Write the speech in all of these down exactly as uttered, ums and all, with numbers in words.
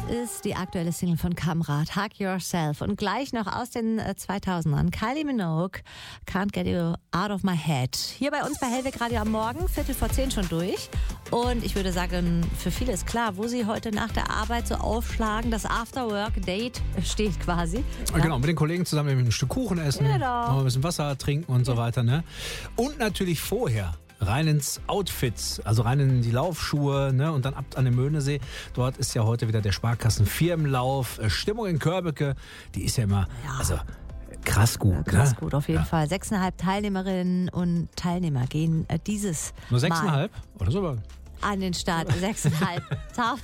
ist die aktuelle Single von Kamrat, Hug Yourself. Und gleich noch aus den zweitausendern, Kylie Minogue, Can't Get You Out of My Head. Hier bei uns bei Hellweg Radio am Morgen, Viertel vor zehn schon durch. Und ich würde sagen, für viele ist klar, wo sie heute nach der Arbeit so aufschlagen. Das After-Work-Date steht quasi. Ja. Genau, mit den Kollegen zusammen ein Stück Kuchen essen, genau. noch ein bisschen Wasser trinken und so weiter. Ne? Und natürlich vorher rein ins Outfit, also rein in die Laufschuhe, ne, und dann ab an den Möhnesee. Dort ist ja heute wieder der Sparkassen-Firmenlauf. Stimmung in Körbeke, die ist ja immer, ja. also krass gut. Ja, krass ne? gut, auf jeden ja. Fall. Sechseinhalb Teilnehmerinnen und Teilnehmer gehen äh, dieses Nur sechseinhalb? Mal Oder so? An den Start. Sechseinhalbtausend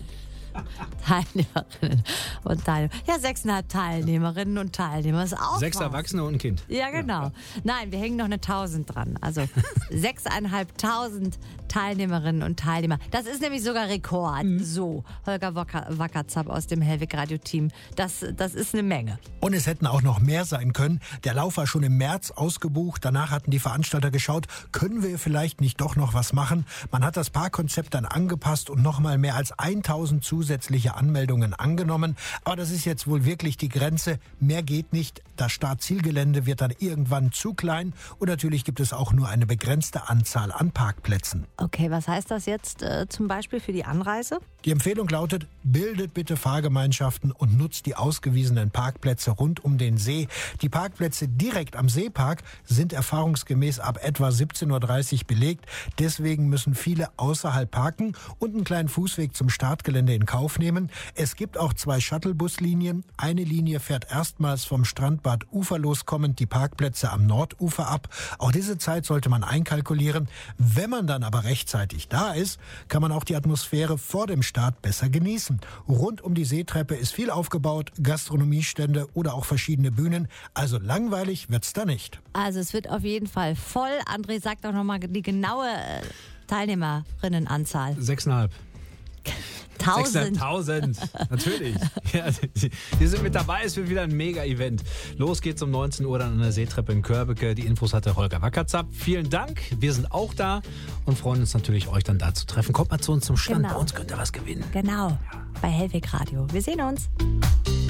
Teilnehmerinnen und Teilnehmer. Ja, sechseinhalb Teilnehmerinnen und Teilnehmer ist auch Sechs was. Erwachsene und ein Kind. Ja, genau. Ja. Nein, wir hängen noch eine Tausend dran. Also sechseinhalbtausend Teilnehmerinnen und Teilnehmer. Das ist nämlich sogar Rekord. Mhm. So, Holger Wackerzapp aus dem Hellweg Radio Team. Das, das ist eine Menge. Und es hätten auch noch mehr sein können. Der Lauf war schon im März ausgebucht. Danach hatten die Veranstalter geschaut, können wir vielleicht nicht doch noch was machen? Man hat das Parkkonzept dann angepasst und noch mal mehr als tausend zusätzliche Anmeldungen angenommen. Aber das ist jetzt wohl wirklich die Grenze. Mehr geht nicht. Das Start-Ziel-Gelände wird dann irgendwann zu klein. Und natürlich gibt es auch nur eine begrenzte Anzahl an Parkplätzen. Okay, was heißt das jetzt äh, zum Beispiel für die Anreise? Die Empfehlung lautet, bildet bitte Fahrgemeinschaften und nutzt die ausgewiesenen Parkplätze rund um den See. Die Parkplätze direkt am Seepark sind erfahrungsgemäß ab etwa siebzehn Uhr dreißig belegt. Deswegen müssen viele außerhalb parken und einen kleinen Fußweg zum Startgelände in Kauf nehmen. Es gibt auch zwei Shuttlebuslinien. Eine Linie fährt erstmals vom Strandbad uferlos kommend die Parkplätze am Nordufer ab. Auch diese Zeit sollte man einkalkulieren. Wenn man dann aber rechtzeitig da ist, kann man auch die Atmosphäre vor dem Start besser genießen. Rund um die Seetreppe ist viel aufgebaut, Gastronomiestände oder auch verschiedene Bühnen. Also langweilig wird's da nicht. Also es wird auf jeden Fall voll. André, sag doch nochmal die genaue Teilnehmerinnenanzahl. Sechseinhalb. Tausend. Tausend, natürlich. Ja, die, die sind mit dabei, es wird wieder ein Mega-Event. Los geht's um neunzehn Uhr dann an der Seetreppe in Körbeke. Die Infos hatte Holger Wackerzapp. Vielen Dank, wir sind auch da und freuen uns natürlich, euch dann da zu treffen. Kommt mal zu uns zum Stand, genau. Bei uns könnt ihr was gewinnen. Genau, ja. Bei Hellweg Radio. Wir sehen uns.